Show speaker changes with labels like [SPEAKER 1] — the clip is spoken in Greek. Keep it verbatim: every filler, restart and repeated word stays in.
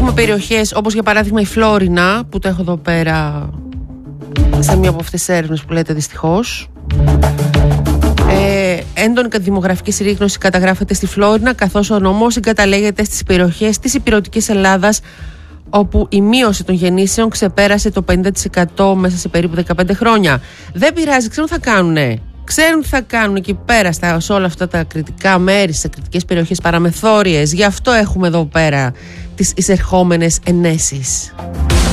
[SPEAKER 1] Έχουμε περιοχές όπως για παράδειγμα η Φλόρινα, που το έχω εδώ πέρα σε μία από αυτές τις έρευνες που λέτε δυστυχώς. Ε, έντονη δημογραφική συρρίκνωση καταγράφεται στη Φλόρινα, καθώς ο νομός εγκαταλέγεται στις περιοχές της υπηρετικής Ελλάδας, όπου η μείωση των γεννήσεων ξεπέρασε το πενήντα τοις εκατό μέσα σε περίπου δεκαπέντε χρόνια. Δεν πειράζει, ξέρουν τι θα κάνουνε. Ξέρουν τι θα κάνουν εκεί πέρα, στα, σε όλα αυτά τα κριτικά μέρη, σε κριτικές περιοχές παραμεθόριες. Γι' αυτό έχουμε εδώ πέρα τις εισερχόμενες ενέσεις.